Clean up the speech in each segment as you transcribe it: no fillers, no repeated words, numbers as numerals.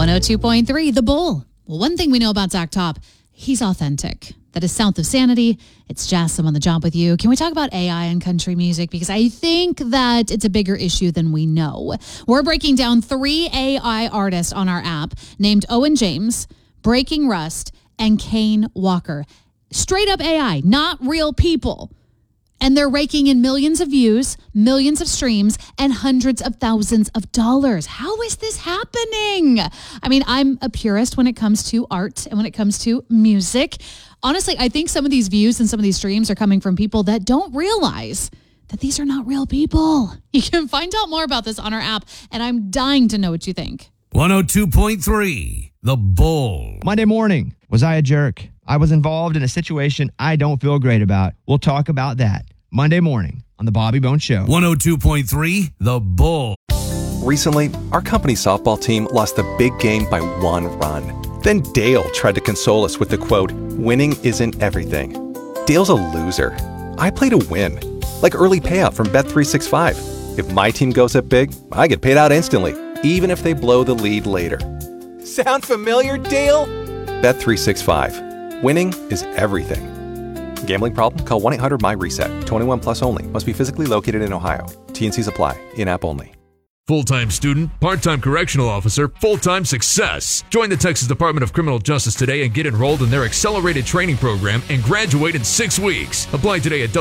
102.3, The Bull. Well, one thing we know about Zach Top, he's authentic. That is South of Sanity. It's Jassim on the job with you. Can we talk about AI in country music? Because I think that it's a bigger issue than we know. We're breaking down 3 AI artists on our app named Owen James, Breaking Rust, and Kane Walker. Straight up AI, not real people. And they're raking in millions of views, millions of streams, and hundreds of thousands of dollars. How is this happening? I mean, I'm a purist when it comes to art and when it comes to music. Honestly, I think some of these views and some of these streams are coming from people that don't realize that these are not real people. You can find out more about this on our app, and I'm dying to know what you think. 102.3, The Bull. Monday morning, was I a jerk? I was involved in a situation I don't feel great about. We'll talk about that Monday morning on The Bobby Bones Show. 102.3, The Bull. Recently, our company softball team lost the big game by 1 run. Then Dale tried to console us with the quote, "Winning isn't everything." Dale's a loser. I play to win. Like early payout from Bet365. If my team goes up big, I get paid out instantly, even if they blow the lead later. Sound familiar, Dale? Bet365. Winning is everything. Gambling problem? Call 1-800-MY-RESET. 21 plus only. Must be physically located in Ohio. T&Cs apply. In-app only. Full-time student, part-time correctional officer, full-time success. Join the Texas Department of Criminal Justice today and get enrolled in their accelerated training program and graduate in 6 weeks. Apply today at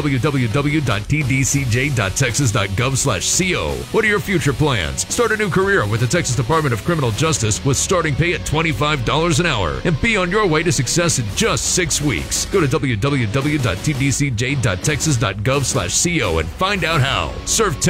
www.tdcj.texas.gov/co. What are your future plans? Start a new career with the Texas Department of Criminal Justice with starting pay at $25 an hour and be on your way to success in just 6 weeks. Go to www.tdcj.texas.gov/co and find out how. Serve